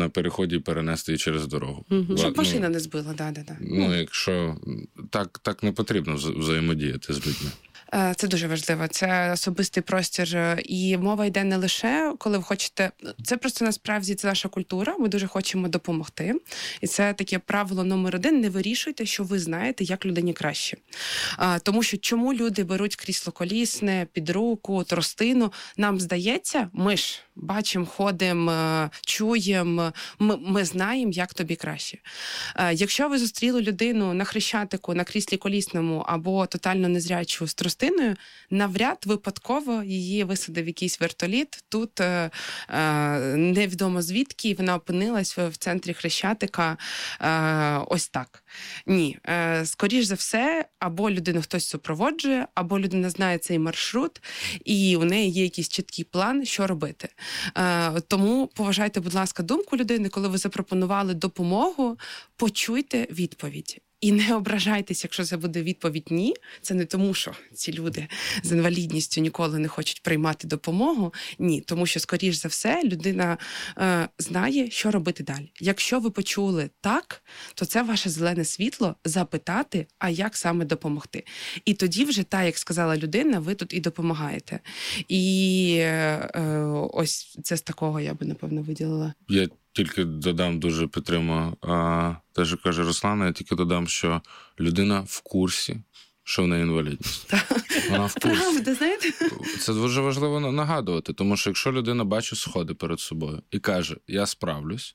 на переході перенести її через дорогу. Щоб машина не збила, да. Якщо так не потрібно взаємодіяти з людьми. Це дуже важливо. Це особистий простір. І мова йде не лише, коли ви хочете... Це просто насправді це наша культура. Ми дуже хочемо допомогти. І це таке правило номер 1. Не вирішуйте, що ви знаєте, як людині краще. Тому що чому люди беруть крісло колісне, під руку, тростину? Нам здається, ми ж бачимо, ходимо, чуємо, ми знаємо, як тобі краще. Якщо ви зустріли людину на Хрещатику, на кріслі колісному або тотально незрячу з тростиною, навряд випадково її висадив якийсь вертоліт. Тут невідомо звідки вона опинилась в центрі Хрещатика ось так. Ні. Скоріш за все, або людину хтось супроводжує, або людина знає цей маршрут, і у неї є якийсь чіткий план, що робити. Тому поважайте, будь ласка, думку людини, коли ви запропонували допомогу, почуйте відповідь. І не ображайтесь, якщо це буде відповідь «ні». Це не тому, що ці люди з інвалідністю ніколи не хочуть приймати допомогу. Ні, тому що, скоріш за все, людина знає, що робити далі. Якщо ви почули «так», то це ваше зелене світло запитати, а як саме допомогти. І тоді вже, так, як сказала людина, ви тут і допомагаєте. І ось це з такого я би, напевно, виділила. Я тільки додам, дуже підтримую те, що каже Руслана, я тільки додам, що людина в курсі, що в неї інвалідність. Вона в курсі. Правда, знаєте? Це дуже важливо нагадувати, тому що якщо людина бачить сходи перед собою і каже, я справлюсь,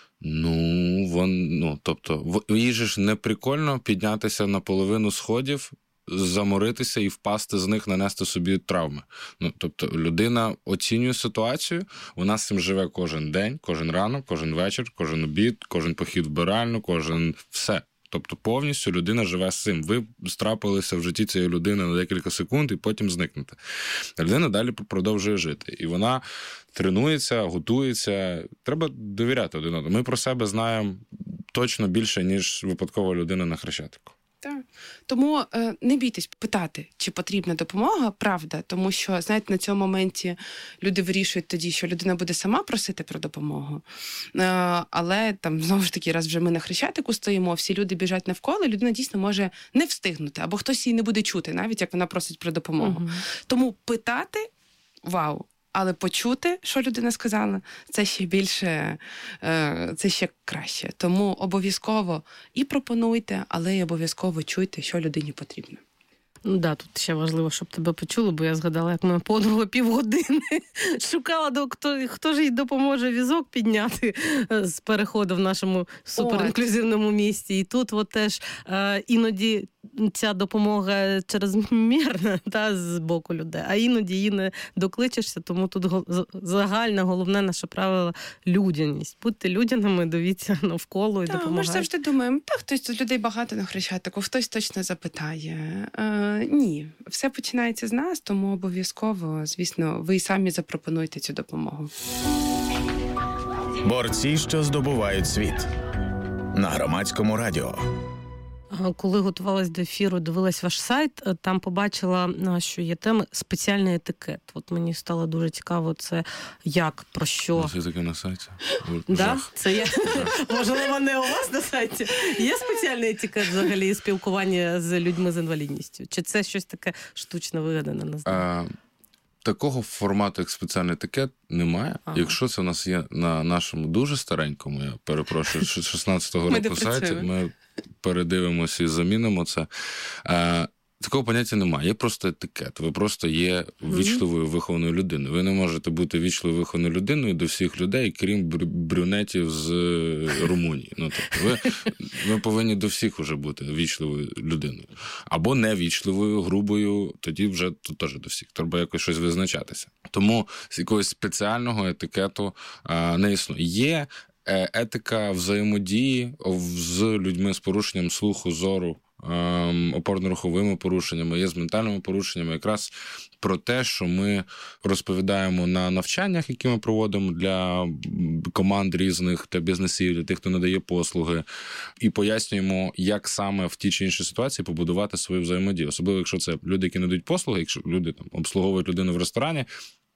тобто, їй же ж не прикольно піднятися на половину сходів, заморитися і впасти з них, нанести собі травми. Тобто людина оцінює ситуацію, вона з цим живе кожен день, кожен ранок, кожен вечір, кожен обід, кожен похід в вбиральню, кожен все. Тобто повністю людина живе з цим. Ви страпилися в житті цієї людини на декілька секунд і потім зникнете. Людина далі продовжує жити. І вона тренується, готується. Треба довіряти один одному. Ми про себе знаємо точно більше, ніж випадкова людина на Хрещатику. Так. Тому не бійтесь питати, чи потрібна допомога, правда, тому що, знаєте, на цьому моменті люди вирішують тоді, що людина буде сама просити про допомогу, але там, знову ж таки, раз вже ми на Хрещатику стоїмо, всі люди біжать навколо, людина дійсно може не встигнути, або хтось її не буде чути, навіть як вона просить про допомогу. Угу. Тому питати – вау! Але почути, що людина сказала, це ще більше, це ще краще. Тому обов'язково і пропонуйте, але й обов'язково чуйте, що людині потрібно. Да, тут ще важливо, щоб тебе почули, бо я згадала, як моя подруга півгодини шукала, хто ж їй допоможе візок підняти з переходу в нашому суперінклюзивному місті. І тут теж іноді ця допомога чрезмірна з боку людей, а іноді її не докличешся, тому тут загальне, головне наше правило – людяність. Будьте людяними, дивіться навколо і допомагайте. Ми ж завжди думаємо, хтось тут людей багато на Хрещатику, хтось точно запитає. Ні, все починається з нас, тому обов'язково, звісно, ви самі запропонуєте цю допомогу. Борці, що здобувають світ. На Громадському радіо. Коли готувалась до ефіру, дивилась ваш сайт, там побачила, що є теми спеціальний етикет. От мені стало дуже цікаво, це як, про що. Це таке на сайті? Да? Це є. Можливо, не у вас на сайті. Є спеціальний етикет взагалі спілкування з людьми з інвалідністю? Чи це щось таке штучно вигадане? Не знаю. Такого формату, як спеціальний етикет, немає. Ага. Якщо це у нас є на нашому дуже старенькому, я перепрошую, 16-го року сайті, ми передивимося і замінимо це. Такого поняття немає. Є просто етикет. Ви просто є вічливою вихованою людиною. Ви не можете бути вічливою вихованою людиною до всіх людей, крім брюнетів з Румунії. Тобто ви повинні до всіх вже бути вічливою людиною. Або невічливою, грубою, тоді вже теж до всіх. Треба якось щось визначатися. Тому якогось спеціального етикету не існує. Є етика взаємодії з людьми з порушенням слуху, зору, опорно-руховими порушеннями, є з ментальними порушеннями, якраз про те, що ми розповідаємо на навчаннях, які ми проводимо для команд різних, для бізнесів, для тих, хто надає послуги, і пояснюємо, як саме в тій чи іншій ситуації побудувати свою взаємодію. Особливо, якщо це люди, які надають послуги, якщо люди там обслуговують людину в ресторані,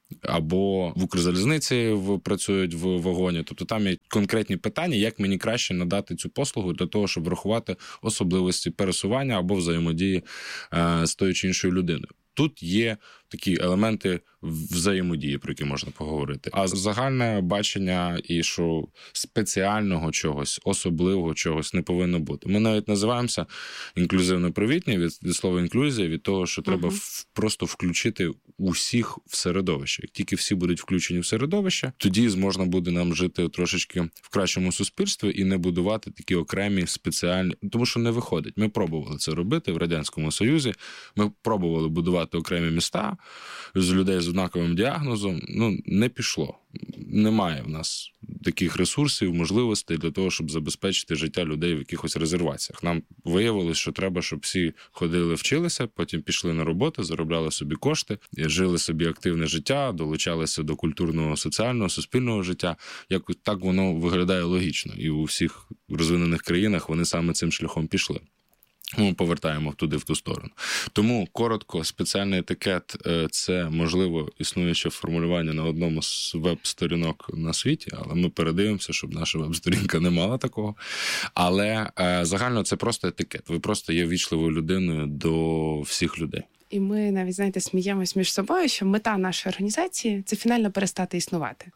або в Укрзалізниці працюють в вагоні. Тобто там є конкретні питання, як мені краще надати цю послугу для того, щоб врахувати особливості пересування або взаємодії з тою чи іншою людиною. Тут є такі елементи взаємодії, про які можна поговорити. А загальне бачення і що спеціального чогось, особливого чогось не повинно бути. Ми навіть називаємося інклюзивно-привітні від слова інклюзія, від того, що треба просто включити усіх в середовище. Як тільки всі будуть включені в середовище, тоді можна буде нам жити трошечки в кращому суспільстві і не будувати такі окремі спеціальні, тому що не виходить. Ми пробували це робити в Радянському Союзі. Ми пробували будувати окремі міста з людей з однаковим діагнозом. Не пішло. Немає в нас таких ресурсів, можливостей для того, щоб забезпечити життя людей в якихось резерваціях. Нам виявилось, що треба, щоб всі ходили, вчилися, потім пішли на роботу, заробляли собі кошти, жили собі активне життя, долучалися до культурного, соціального, суспільного життя. Якось так воно виглядає логічно. І у всіх розвинених країнах вони саме цим шляхом пішли. Ми повертаємо туди, в ту сторону. Тому, коротко, спеціальний етикет – це, можливо, існуюче формулювання на одному з веб-сторінок на світі, але ми передивимося, щоб наша веб-сторінка не мала такого. Але загально це просто етикет. Ви просто є ввічливою людиною до всіх людей. І ми навіть, знаєте, сміємось між собою, що мета нашої організації – це фінально перестати існувати.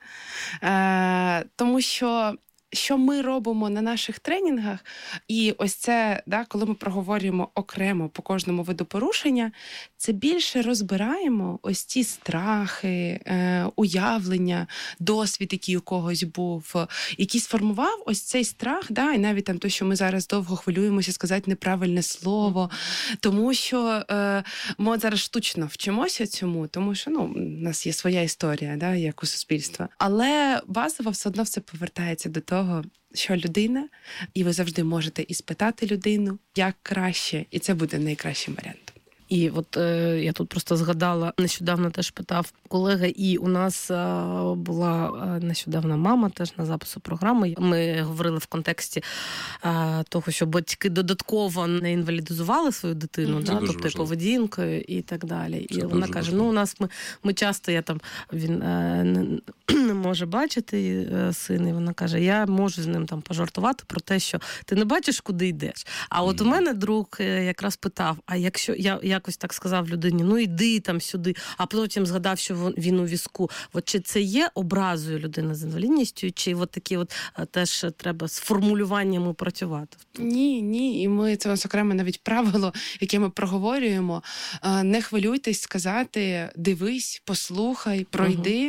Тому що ми робимо на наших тренінгах, і ось це, коли ми проговорюємо окремо по кожному виду порушення, це більше розбираємо ось ті страхи, уявлення, досвід, який у когось був, який сформував ось цей страх, і навіть там те, що ми зараз довго хвилюємося сказати неправильне слово, тому що ми зараз штучно вчимося цьому, тому що у нас є своя історія, як у суспільства. Але базово все одно все повертається до того, що людина, і ви завжди можете і спитати людину, як краще, і це буде найкращим варіантом. І от я тут просто згадала, нещодавно теж питав колега, і у нас була нещодавно мама теж на запису програми. Ми говорили в контексті того, що батьки додатково не інвалідизували свою дитину, тобто поведінкою і так далі. Це і вона каже, у нас ми часто, він не може бачити син, і вона каже, я можу з ним пожартувати про те, що ти не бачиш, куди йдеш. А от у мене друг якраз питав, а якщо я якось так сказав людині, йди сюди, а потім згадав, що він у візку. От чи це є образою людини з інвалідністю, чи от такі теж треба з формулюваннями працювати? Ні. І ми, це у нас окремо навіть правило, яке ми проговорюємо. Не хвилюйтесь сказати, дивись, послухай, пройди.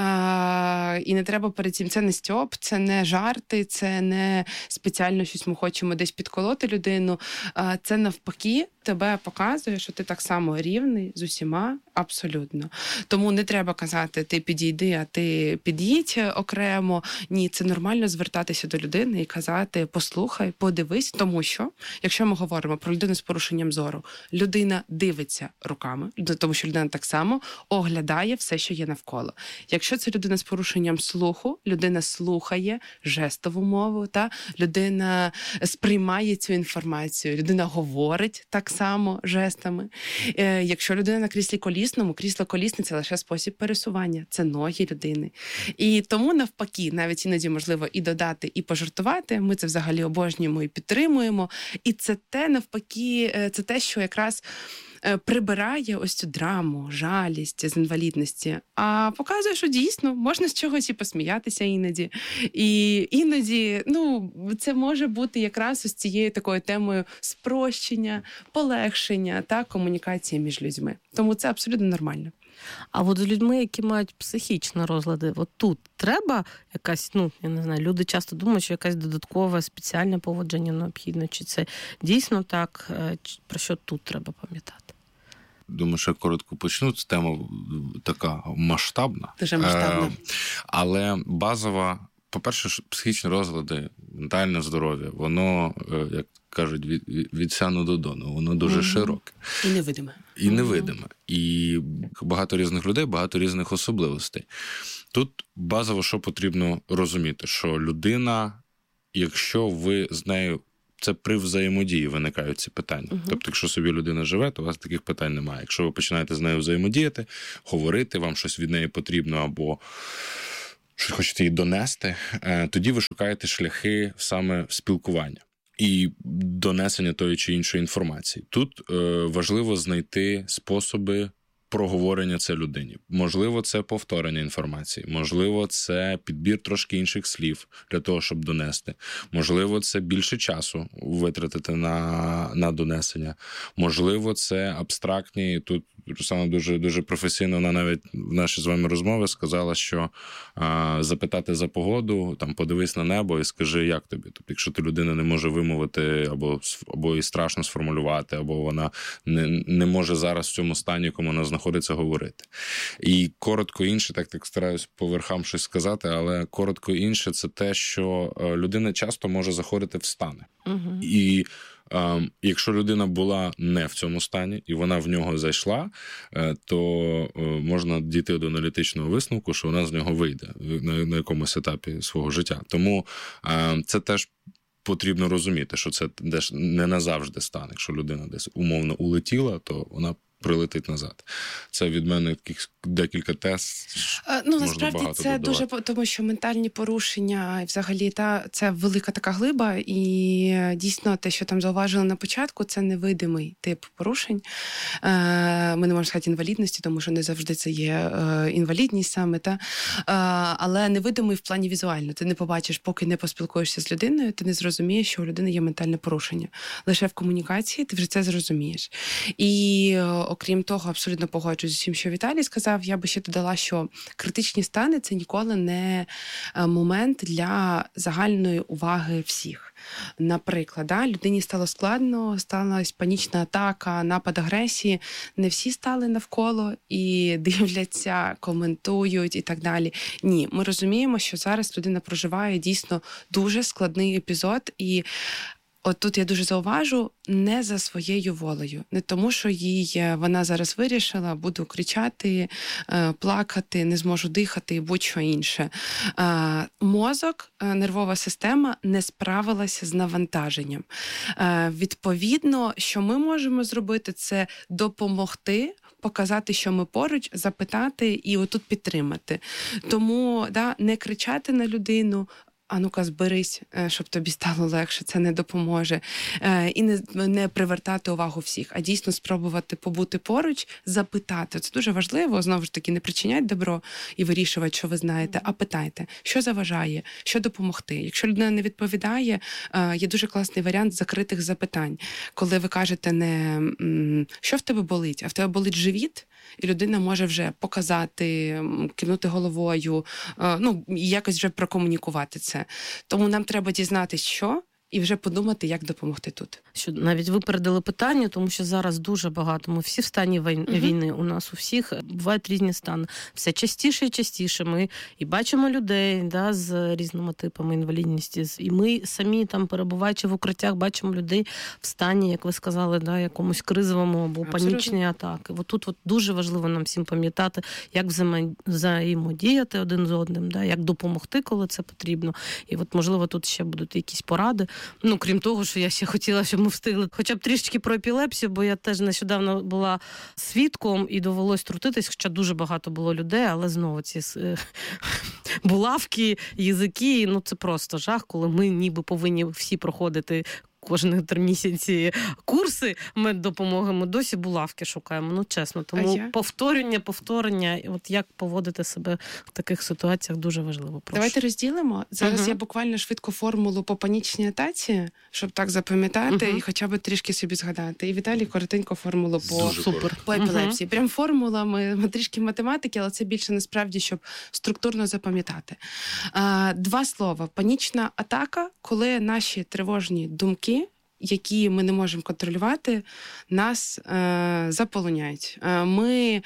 І не треба перед цим. Це не стьоп, це не жарти, це не спеціально щось ми хочемо десь підколоти людину. Це навпаки тебе показує, що ти так само рівний з усіма, абсолютно. Тому не треба казати, ти підійди, а ти під'їдь окремо. Ні, це нормально звертатися до людини і казати, послухай, подивись, тому що, якщо ми говоримо про людину з порушенням зору, людина дивиться руками, тому що людина так само оглядає все, що є навколо. Якщо це людина з порушенням слуху, людина слухає жестову мову, людина сприймає цю інформацію, людина говорить так само жестами. Якщо людина на кріслі колісному, крісло колісне – це лише спосіб пересування, це ноги людини. І тому навпаки, навіть іноді можливо і додати, і пожартувати, ми це взагалі обожнюємо і підтримуємо. І це те навпаки, це те, що якраз прибирає ось цю драму, жалість з інвалідності, а показує, що дійсно можна з чогось і посміятися іноді. І іноді, це може бути якраз ось цією такою темою спрощення, полегшення та комунікації між людьми. Тому це абсолютно нормально. А от з людьми, які мають психічні розлади, от тут треба якась, я не знаю, люди часто думають, що якась додаткова спеціальне поводження необхідно. Чи це дійсно так? Про що тут треба пам'ятати? Думаю, що я коротко почну. Це тема така масштабна. Дуже масштабна. Але базова, по-перше, психічні розлади, ментальне здоров'я, воно, як кажуть, від сяну до дону, воно дуже широке. І невидиме. І невидиме. І багато різних людей, багато різних особливостей. Тут базово, що потрібно розуміти, що людина, якщо ви з нею це при взаємодії виникають ці питання. Тобто, якщо собі людина живе, то у вас таких питань немає. Якщо ви починаєте з нею взаємодіяти, говорити, вам щось від неї потрібно або щось хочете їй донести, тоді ви шукаєте шляхи саме спілкування і донесення тої чи іншої інформації. Тут важливо знайти способи проговорення це людині. Можливо, це повторення інформації. Можливо, це підбір трошки інших слів для того, щоб донести. Можливо, це більше часу витратити на донесення. Можливо, це абстрактні. Тут Руслана дуже професійно, вона навіть в нашій з вами розмові сказала, що запитати за погоду, там, подивись на небо і скажи, як тобі. Тобто, якщо ти людина не може вимовити, або і страшно сформулювати, або вона не може зараз в цьому стані, кому вона знаходиться, говорити. І коротко інше, так стараюсь по верхам щось сказати, але коротко інше – це те, що людина часто може заходити в стани. І якщо людина була не в цьому стані, і вона в нього зайшла, то можна дійти до аналітичного висновку, що вона з нього вийде на якомусь етапі свого життя. Тому це теж потрібно розуміти, що це не назавжди стан. Якщо людина десь умовно улетіла, то вона прилетить назад. Це від мене декілька тез. Насправді це дуже, тому що ментальні порушення, і взагалі, це велика така глиба, і дійсно те, що там зауважили на початку, це невидимий тип порушень. Ми не можемо сказати інвалідності, тому що не завжди це є інвалідність саме, але невидимий в плані візуально. Ти не побачиш, поки не поспілкуєшся з людиною, ти не зрозумієш, що у людини є ментальне порушення. Лише в комунікації ти вже це зрозумієш. І окрім того, абсолютно погоджуюсь з усім, що Віталій сказав, я би ще додала, що критичні стани – це ніколи не момент для загальної уваги всіх. Наприклад, людині стало складно, сталася панічна атака, напад агресії. Не всі стали навколо і дивляться, коментують і так далі. Ні, ми розуміємо, що зараз людина проживає дійсно дуже складний епізод, і от тут я дуже зауважу, не за своєю волею. Не тому, що вона зараз вирішила, буду кричати, плакати, не зможу дихати і будь-що інше. Мозок, нервова система не справилася з навантаженням. Відповідно, що ми можемо зробити, це допомогти, показати, що ми поруч, запитати і отут підтримати. Тому не кричати на людину, а ну-ка зберись, щоб тобі стало легше, це не допоможе. І не привертати увагу всіх, а дійсно спробувати побути поруч, запитати. Це дуже важливо, знову ж таки, не причинять добро і вирішувати, що ви знаєте, а питайте, що заважає, що допомогти. Якщо людина не відповідає, є дуже класний варіант закритих запитань. Коли ви кажете не що в тебе болить, а в тебе болить живіт, і людина може вже показати, кивнути головою, якось вже прокомунікувати це. Тому нам треба дізнатися, що, і вже подумати, як допомогти тут. Що навіть випередили питання, тому що зараз дуже багато. Ми всі в стані війни. У нас у всіх бувають різні стани. Все частіше і частіше. Ми і бачимо людей з різними типами інвалідності. І ми самі, там, перебуваючи в укриттях, бачимо людей в стані, як ви сказали, якомусь кризовому або панічній атаки. Тут дуже важливо нам всім пам'ятати, як взаємодіяти один з одним, як допомогти, коли це потрібно. І можливо, тут ще будуть якісь поради. Крім того, що я ще хотіла, щоб ми встигли хоча б трішечки про епілепсію, бо я теж нещодавно була свідком і довелось трутитись, хоча дуже багато було людей, але знову ці булавки, язики, це просто жах, коли ми ніби повинні всі проходити кожних 3 місяці курси меддопомоги, ми досі булавки шукаємо, чесно. Тому повторення, як поводити себе в таких ситуаціях дуже важливо. Прошу. Давайте розділимо. Зараз я буквально швидко формулу по панічній атаці, щоб так запам'ятати і хоча б трішки собі згадати. І Віталій коротенько формулу по епілепсії. Прям формула, ми трішки математики, але це більше насправді, щоб структурно запам'ятати. 2 слова. Панічна атака, коли наші тривожні думки які ми не можемо контролювати, нас заполоняють. Ми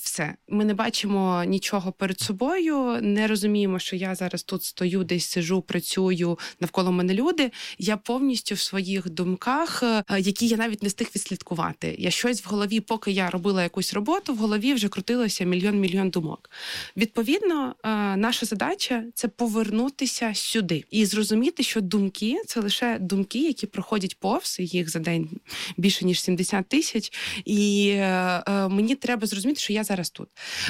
не бачимо нічого перед собою, не розуміємо, що я зараз тут стою, десь сижу, працюю, навколо мене люди. Я повністю в своїх думках, які я навіть не встиг відслідкувати. Я щось в голові, поки я робила якусь роботу, в голові вже крутилося мільйон думок. Відповідно, наша задача – це повернутися сюди і зрозуміти, що думки – це лише думки, які проходять повз, їх за день більше, ніж 70 тисяч, і мені треба зрозуміти, що я зараз тут.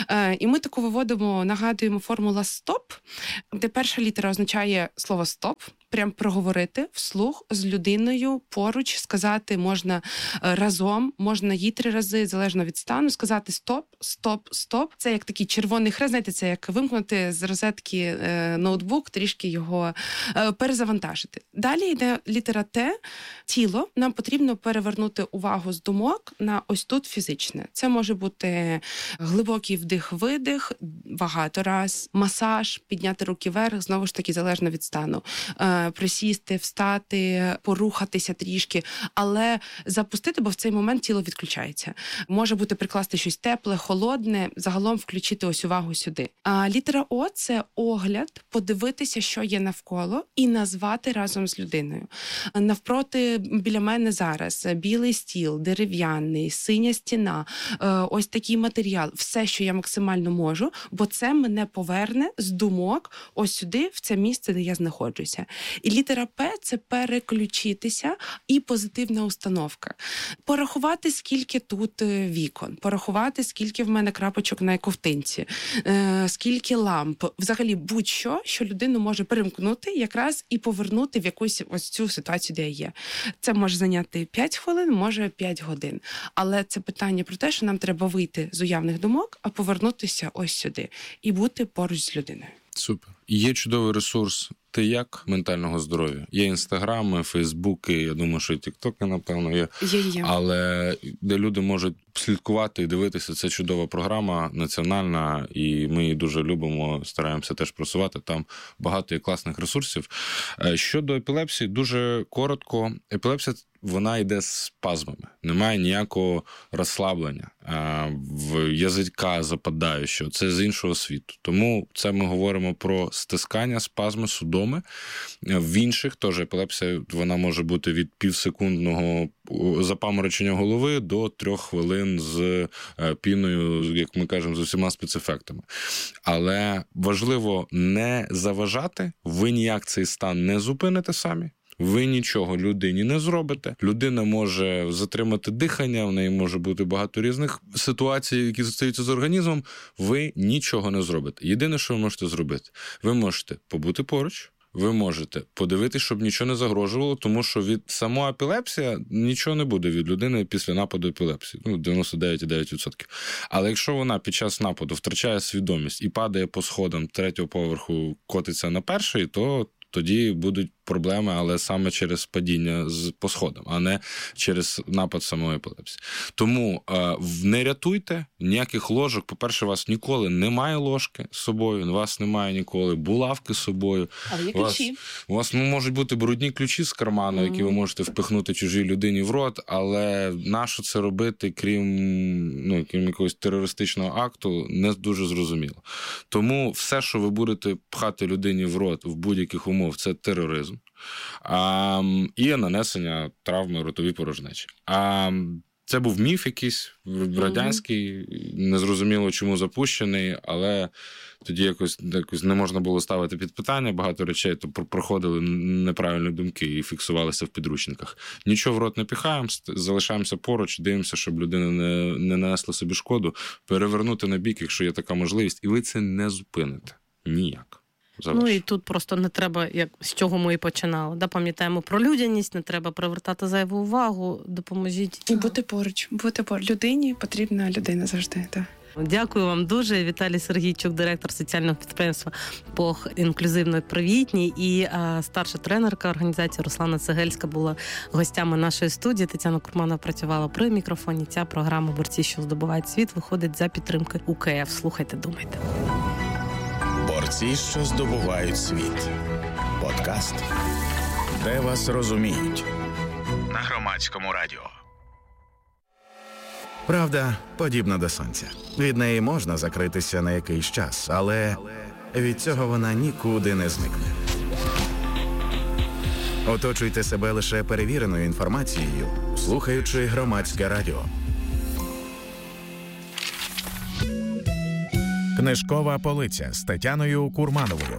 І ми таку виводимо, нагадуємо формула «стоп», де перша літера означає слово «стоп», прям проговорити вслух з людиною поруч, сказати можна разом, можна їй 3 рази, залежно від стану, сказати стоп, стоп, стоп. Це як такий червоний хрест, знаєте, це як вимкнути з розетки ноутбук, трішки його перезавантажити. Далі йде літера Т, тіло. Нам потрібно перевернути увагу з думок на ось тут фізичне. Це може бути глибокий вдих-видих, багато раз, масаж, підняти руки вверх, знову ж таки, залежно від стану. Присісти, встати, порухатися трішки, але запустити, бо в цей момент тіло відключається. Може бути прикласти щось тепле, холодне, загалом включити ось увагу сюди. А літера О – це огляд, подивитися, що є навколо, і назвати разом з людиною. Навпроти біля мене зараз білий стіл, дерев'яний, синя стіна, ось такий матеріал, все, що я максимально можу, бо це мене поверне з думок ось сюди, в це місце, де я знаходжуся. І літера П – це переключитися і позитивна установка. Порахувати, скільки тут вікон, порахувати, скільки в мене крапочок на ковтинці, скільки ламп. Взагалі будь-що, що людину може перемкнути якраз і повернути в якусь ось цю ситуацію, де я є. Це може зайняти 5 хвилин, може 5 годин. Але це питання про те, що нам треба вийти з уявних думок, а повернутися ось сюди і бути поруч з людиною. Супер. Є чудовий ресурс «Ти як?» ментального здоров'я. Є інстаграми, фейсбуки, я думаю, що і тіктоки, напевно, є. Є. Але де люди можуть слідкувати і дивитися, це чудова програма, національна, і ми її дуже любимо, стараємося теж просувати. Там багато є класних ресурсів. Щодо епілепсії, дуже коротко. Епілепсія, вона йде з спазмами. Немає ніякого розслаблення, в язика западаючого. Це з іншого світу. Тому це ми говоримо про стискання, спазми, судоми. В інших теж епілепсія, вона може бути від півсекундного запаморочення голови до 3 хвилин з піною, як ми кажемо, з усіма спецефектами. Але важливо не заважати, ви ніяк цей стан не зупините самі. Ви нічого людині не зробите. Людина може затримати дихання, в неї може бути багато різних ситуацій, які зостаються з організмом. Ви нічого не зробите. Єдине, що ви можете зробити, ви можете побути поруч, ви можете подивитися, щоб нічого не загрожувало, тому що від самої епілепсія нічого не буде від людини після нападу епілепсії. 99,9%. Але якщо вона під час нападу втрачає свідомість і падає по сходам 3-го поверху, котиться на 1-й, то тоді будуть проблеми, але саме через падіння по сходам, а не через напад самої епілепсії. Тому не рятуйте ніяких ложок. По-перше, у вас ніколи немає ложки з собою, у вас немає ніколи булавки з собою. А є ключі. У вас можуть бути брудні ключі з карману, які ви можете впихнути чужій людині в рот, але нащо це робити, крім якогось терористичного акту, не дуже зрозуміло. Тому все, що ви будете пхати людині в рот в будь-яких умов, це тероризм. І нанесення травми ротовій порожнечі. Це був міф якийсь радянський, незрозуміло чому запущений, але тоді якось не можна було ставити під питання, багато речей то проходили неправильні думки і фіксувалися в підручниках. Нічого в рот не піхаємо, залишаємося поруч, дивимося, щоб людина не нанесла собі шкоду, перевернути на бік, якщо є така можливість, і ви це не зупините ніяк. І тут просто не треба, з чого ми і починали. Пам'ятаємо про людяність, не треба привертати зайву увагу, допоможіть. І бути поруч. Людині потрібна людина завжди, так. Дякую вам дуже. Віталій Сергійчук, директор соціального підприємства ПОГ «Інклюзивно привітні», і старша тренерка організації Руслана Цегельська була гостями нашої студії. Тетяна Курманова працювала при мікрофоні. Ця програма «Борці, що здобувають світ» виходить за підтримки УКФ. Слухайте, думайте. Борці, що здобувають світ. Подкаст, де вас розуміють, на Громадському радіо. Правда подібна до сонця. Від неї можна закритися на якийсь час, але від цього вона нікуди не зникне. Оточуйте себе лише перевіреною інформацією, слухаючи Громадське радіо. Книжкова полиця з Тетяною Курмановою.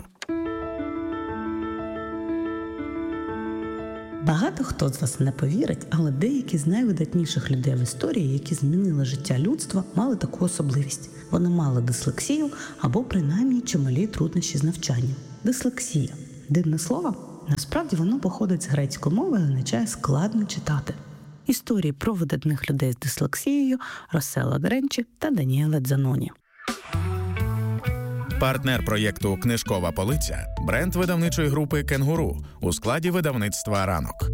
Багато хто з вас не повірить, але деякі з найвидатніших людей в історії, які змінили життя людства, мали таку особливість. Вони мали дислексію або принаймні чималі труднощі з навчанням. Дислексія – дивне слово? Насправді воно походить з грецької мови і означає «складно читати». Історії про видатних людей з дислексією Росселло Гренчі та Даніеле Дзаноні. Партнер проєкту «Книжкова полиця» – бренд видавничої групи «Кенгуру» у складі видавництва «Ранок».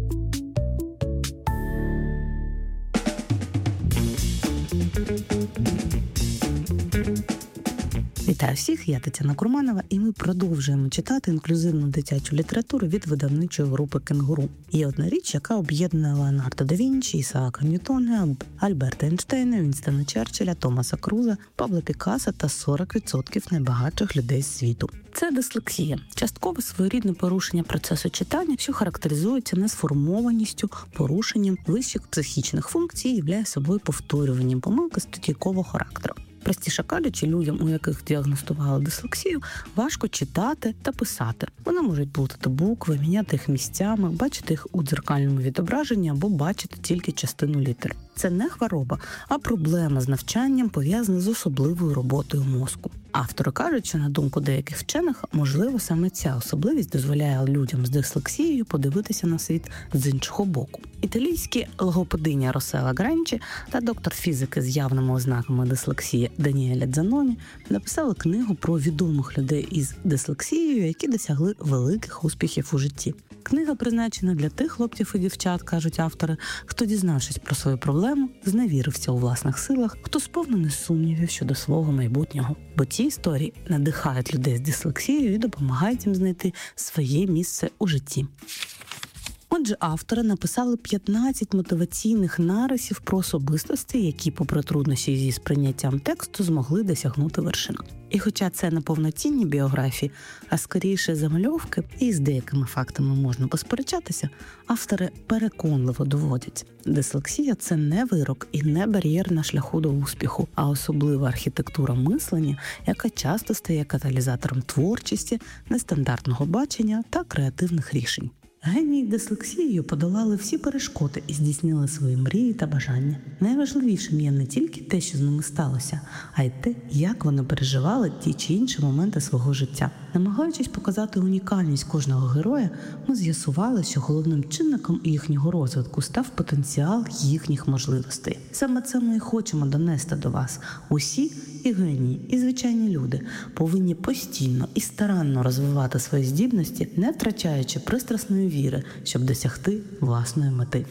Вітаю всіх, я Тетяна Курманова, і ми продовжуємо читати інклюзивну дитячу літературу від видавничої групи «Кенгуру». Є одна річ, яка об'єднує Леонардо да Вінчі, Ісаака Ньютона, Альберта Ейнштейна, Вінстона Черчилля, Томаса Круза, Пабло Пікассо та 40% найбагатших людей світу. Це дислексія – часткове своєрідне порушення процесу читання, що характеризується несформованістю, порушенням вищих психічних функцій і являє собою повторюванням помилки статейкового характеру. Простіше кажучи, людям, у яких діагностували дислексію, важко читати та писати. Вони можуть плутати букви, міняти їх місцями, бачити їх у дзеркальному відображенні або бачити тільки частину літер. Це не хвороба, а проблема з навчанням, пов'язана з особливою роботою мозку. Автори кажуть, що, на думку деяких вчених, можливо, саме ця особливість дозволяє людям з дислексією подивитися на світ з іншого боку. Італійські логопединя Росселло Гренчі та доктор фізики з явними ознаками дислексії Даніеле Дзаноні написали книгу про відомих людей із дислексією, які досягли великих успіхів у житті. Книга призначена для тих хлопців і дівчат, кажуть автори, хто, дізнавшись про свою проблему, зневірився у власних силах, хто сповнений сумнівів щодо свого майбутнього. Бо ці історії надихають людей з дислексією і допомагають їм знайти своє місце у житті. Отже, автори написали 15 мотиваційних нарисів про особистості, які, попри труднощі зі сприйняттям тексту, змогли досягнути вершин. І хоча це не повноцінні біографії, а скоріше замальовки, і з деякими фактами можна посперечатися, автори переконливо доводять. Дислексія – це не вирок і не бар'єр на шляху до успіху, а особлива архітектура мислення, яка часто стає каталізатором творчості, нестандартного бачення та креативних рішень. Генії дислексією подолали всі перешкоди і здійснили свої мрії та бажання. Найважливішим є не тільки те, що з ними сталося, а й те, як вони переживали ті чи інші моменти свого життя. Намагаючись показати унікальність кожного героя, ми з'ясували, що головним чинником їхнього розвитку став потенціал їхніх можливостей. Саме це ми і хочемо донести до вас. Усі, і генії, і звичайні люди, повинні постійно і старанно розвивати свої здібності, не втрачаючи пристрасної віри, щоб досягти власної мети.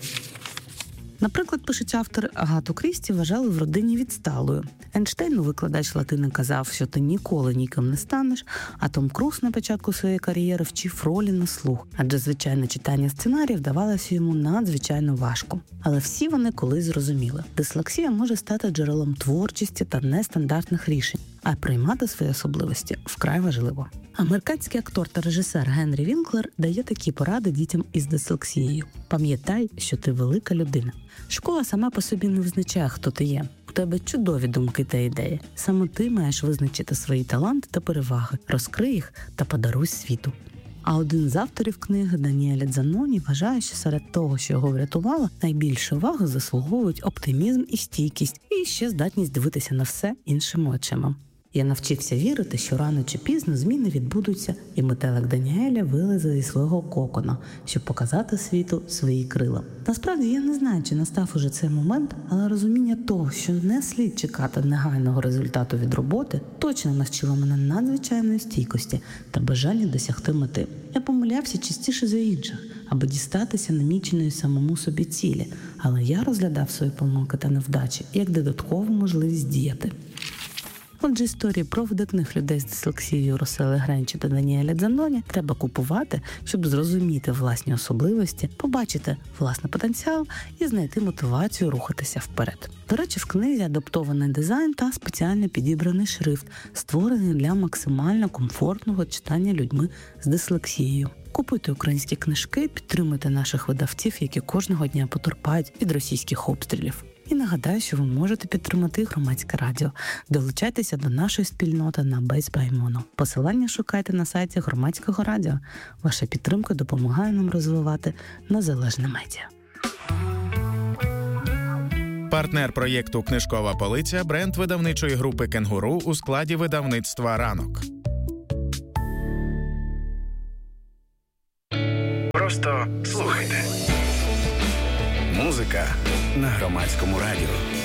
Наприклад, пишуть автори, Агату Крісті вважали в родині відсталою. Ейнштейну викладач латини казав, що ти ніколи ніким не станеш, а Том Круз на початку своєї кар'єри вчив ролі на слух, адже звичайне читання сценаріїв давалося йому надзвичайно важко. Але всі вони колись зрозуміли, дислексія може стати джерелом творчості та нестандартних рішень, а приймати свої особливості вкрай важливо. Американський актор та режисер Генрі Вінклер дає такі поради дітям із дислексією. Пам'ятай, що ти велика людина. Школа сама по собі не визначає, хто ти є. У тебе чудові думки та ідеї. Саме ти маєш визначити свої таланти та переваги, розкрий їх та подаруй світу. А один з авторів книги, Даніеле Дзаноні, вважає, що серед того, що його врятувало, найбільше уваги заслуговують оптимізм і стійкість, і ще здатність дивитися на все іншими очима. Я навчився вірити, що рано чи пізно зміни відбудуться, і метелик Даніеля вилезе зі свого кокона, щоб показати світу свої крила. Насправді, я не знаю, чи настав уже цей момент, але розуміння того, що не слід чекати негайного результату від роботи, точно навчило мене надзвичайної стійкості та бажання досягти мети. Я помилявся частіше за інших, аби дістатися наміченої самому собі цілі, але я розглядав свої помилки та невдачі як додаткову можливість діяти. Отже, історії про видатних людей з дислексією Росели Гренчі та Даніеля Дзаноні треба купувати, щоб зрозуміти власні особливості, побачити власний потенціал і знайти мотивацію рухатися вперед. До речі, в книзі адаптований дизайн та спеціально підібраний шрифт, створений для максимально комфортного читання людьми з дислексією. Купуйте українські книжки, підтримуйте наших видавців, які кожного дня потерпають від російських обстрілів. І нагадаю, що ви можете підтримати Громадське радіо. Долучайтеся до нашої спільноти на Бейсбаймоно. Посилання шукайте на сайті Громадського радіо. Ваша підтримка допомагає нам розвивати незалежне медіа. Партнер проєкту «Книжкова полиця» – бренд видавничої групи «Кенгуру» у складі видавництва «Ранок». Просто слухайте. Музика на Громадському радіо.